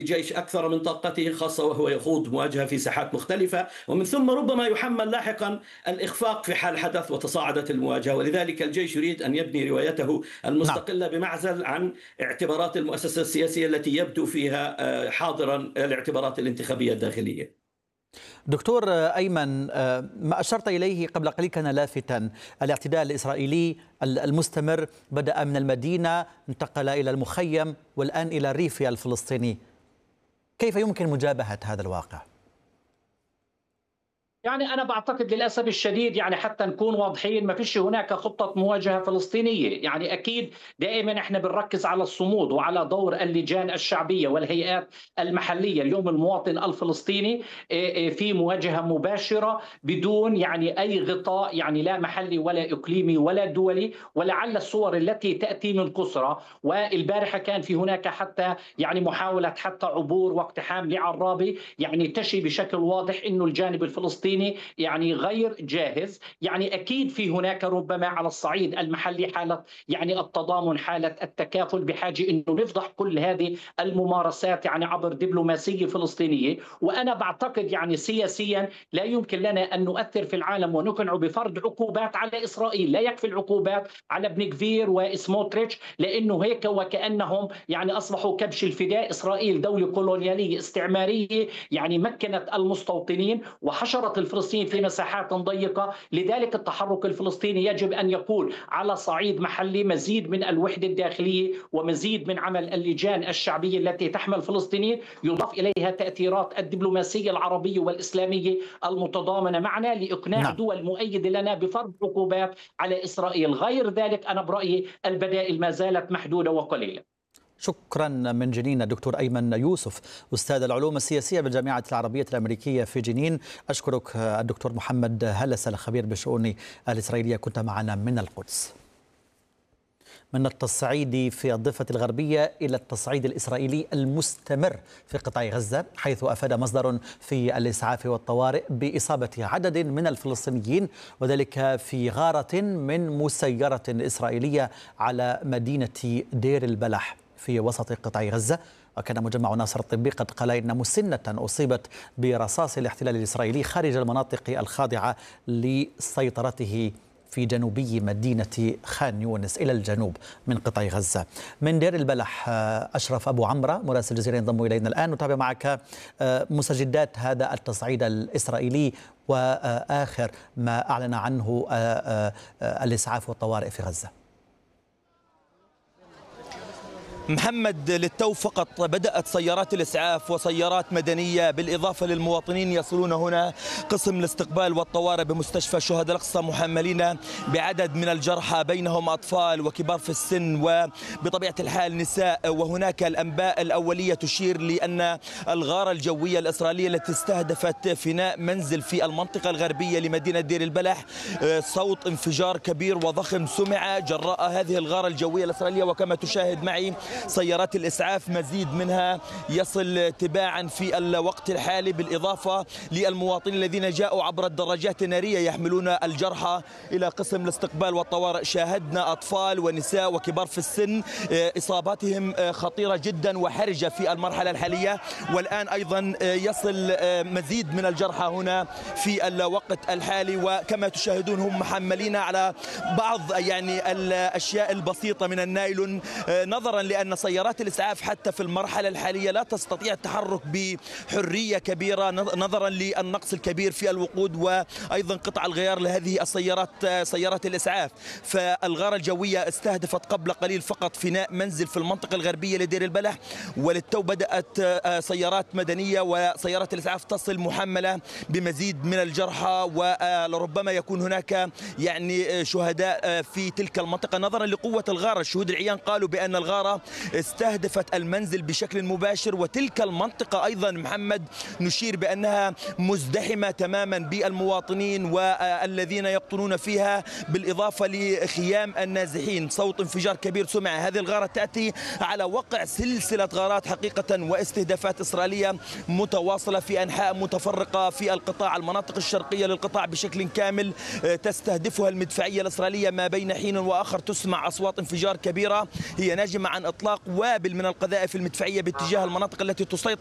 جيش أكثر من طاقته، خاصة وهو يخوض مواجهة في ساحات مختلفة، ومن ثم ربما يحمل لاحقا الإخفاق في حال حدث وتصاعدت المواجهة. ولذلك الجيش يريد أن يبني روايته نعم. المستقلة بمعزل عن اعتبارات المؤسسة السياسية التي يبدو فيها حاضرا الاعتبارات الانتخابية الداخلية. دكتور أيمن، ما أشرت إليه قبل قليل كان لافتا. الاعتداء الإسرائيلي المستمر بدأ من المدينة، انتقل إلى المخيم، والآن إلى الريف الفلسطيني. كيف يمكن مجابهة هذا الواقع؟ يعني أنا بعتقد للأسف الشديد، يعني حتى نكون واضحين، ما فيش هناك خطة مواجهة فلسطينية. يعني أكيد دائما إحنا بنركز على الصمود وعلى دور اللجان الشعبية والهيئات المحلية. اليوم المواطن الفلسطيني في مواجهة مباشرة بدون يعني أي غطاء، يعني لا محلي ولا إقليمي ولا دولي. ولعل الصور التي تأتي من قسرة، والبارحة كان في هناك حتى يعني محاولة حتى عبور واقتحام لعرابي، يعني تشي بشكل واضح إنه الجانب الفلسطيني يعني غير جاهز. يعني أكيد في هناك ربما على الصعيد المحلي حالة يعني التضامن، حالة التكافل، بحاجة أنه نفضح كل هذه الممارسات يعني عبر دبلوماسية فلسطينية. وأنا بعتقد يعني سياسيا لا يمكن لنا أن نؤثر في العالم ونقنع بفرض عقوبات على إسرائيل. لا يكفي العقوبات على بن كفير وسموتريتش، لأنه هيك وكأنهم يعني أصبحوا كبش الفداء. إسرائيل دولة كولونيالية استعمارية يعني مكنت المستوطنين وحشرت الفلسطيني في مساحات ضيقة. لذلك التحرك الفلسطيني يجب أن يكون على صعيد محلي مزيد من الوحدة الداخلية ومزيد من عمل اللجان الشعبية التي تحمل الفلسطينيين، يضاف إليها تأثيرات الدبلوماسية العربية والإسلامية المتضامنة معنا لإقناع نعم. دول مؤيدة لنا بفرض عقوبات على إسرائيل. غير ذلك أنا برأيي البدائل ما زالت محدودة وقليلة. شكرا من جنين الدكتور أيمن يوسف، أستاذ العلوم السياسية بالجامعة العربية الأمريكية في جنين. أشكرك الدكتور محمد هلس الخبير بالشؤون الإسرائيلية، كنت معنا من القدس. من التصعيد في الضفة الغربية إلى التصعيد الإسرائيلي المستمر في قطاع غزة، حيث أفاد مصدر في الإسعاف والطوارئ بإصابة عدد من الفلسطينيين، وذلك في غارة من مسيرة إسرائيلية على مدينة دير البلح في وسط قطاع غزة. وكان مجمع ناصر الطبي قد قال إن مسنة أصيبت برصاص الاحتلال الإسرائيلي خارج المناطق الخاضعة لسيطرته في جنوبي مدينة خان يونس إلى الجنوب من قطاع غزة. من دير البلح أشرف أبو عمرة مراسل الجزيرة ينضم إلينا الآن، نتابع معك مستجدات هذا التصعيد الإسرائيلي وآخر ما أعلن عنه الإسعاف والطوارئ في غزة. محمد، للتو فقط بدأت سيارات الإسعاف وسيارات مدنية بالإضافة للمواطنين يصلون هنا قسم الاستقبال والطوارئ بمستشفى شهداء الأقصى محملين بعدد من الجرحى، بينهم أطفال وكبار في السن وبطبيعة الحال نساء. وهناك الأنباء الأولية تشير لأن الغارة الجوية الإسرائيلية التي استهدفت فناء منزل في المنطقة الغربية لمدينة دير البلح، صوت انفجار كبير وضخم سمع جراء هذه الغارة الجوية الإسرائيلية. وكما تشاهد معي سيارات الإسعاف مزيد منها يصل تباعا في الوقت الحالي، بالإضافة للمواطنين الذين جاءوا عبر الدراجات النارية يحملون الجرحى إلى قسم الاستقبال والطوارئ. شاهدنا أطفال ونساء وكبار في السن إصاباتهم خطيرة جدا وحرجة في المرحلة الحالية، والآن أيضا يصل مزيد من الجرحى هنا في الوقت الحالي. وكما تشاهدون هم محملين على بعض يعني الأشياء البسيطة من النايلون، نظرا لأن سيارات الإسعاف حتى في المرحلة الحالية لا تستطيع التحرك بحرية كبيرة نظرا للنقص الكبير في الوقود وأيضا قطع الغيار لهذه السيارات سيارات الإسعاف. فالغارة الجوية استهدفت قبل قليل فقط فناء منزل في المنطقة الغربية لدير البلح، وللتو بدأت سيارات مدنية وسيارات الإسعاف تصل محملة بمزيد من الجرحى، ولربما يكون هناك يعني شهداء في تلك المنطقة نظرا لقوة الغارة. الشهود العيان قالوا بأن الغارة استهدفت المنزل بشكل مباشر، وتلك المنطقة أيضا محمد نشير بأنها مزدحمة تماما بالمواطنين والذين يقطنون فيها، بالإضافة لخيام النازحين. صوت انفجار كبير سمع. هذه الغارة تأتي على وقع سلسلة غارات حقيقة واستهدافات إسرائيلية متواصلة في أنحاء متفرقة في القطاع، المناطق الشرقية للقطاع بشكل كامل تستهدفها المدفعية الإسرائيلية. ما بين حين وآخر تسمع أصوات انفجار كبيرة هي ناجمة عن إطلاق وابل من القذائف المدفعية باتجاه المناطق التي تسيطر